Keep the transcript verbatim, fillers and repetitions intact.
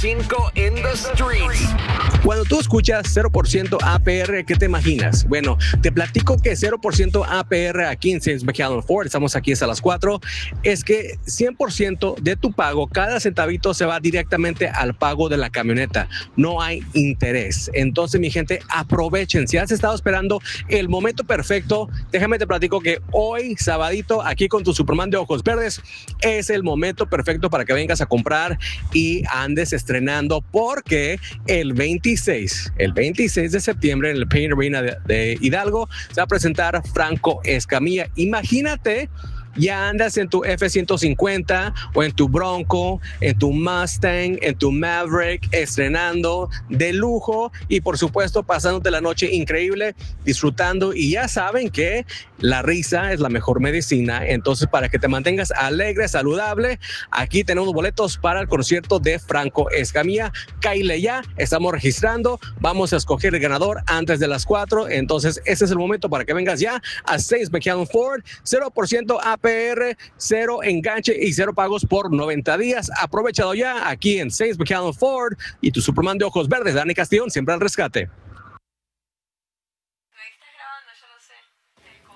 cinco in the streets. Cuando tú escuchas cero por ciento A P R, ¿qué te imaginas? Bueno, te platico que cero por ciento A P R aquí en Saves McAllen Ford, estamos aquí hasta las cuatro, es que cien por ciento de tu pago, cada centavito se va directamente al pago de la camioneta. No hay interés. Entonces, mi gente, aprovechen. Si has estado esperando el momento perfecto, déjame te platico que hoy, sabadito, aquí con tu Superman de ojos verdes, es el momento perfecto para que vengas a comprar y andes estrenando, porque el veintiséis, el veintiséis de septiembre en el Paint Arena de, de Hidalgo se va a presentar Franco Escamilla. Imagínate, ya andas en tu F ciento cincuenta o en tu Bronco, en tu Mustang, en tu Maverick, estrenando de lujo y por supuesto pasándote la noche increíble, disfrutando, y ya saben que la risa es la mejor medicina. Entonces, para que te mantengas alegre, saludable, aquí tenemos boletos para el concierto de Franco Escamilla. Cáile ya, estamos registrando, vamos a escoger el ganador antes de las cuatro. Entonces, ese es el momento para que vengas ya a Saves McAllen Ford, cero por ciento A P R, cero enganche y cero pagos por noventa días. Aprovechado ya aquí en Saves McAllen Ford y tu Superman de ojos verdes, Dani Castillón, siempre al rescate.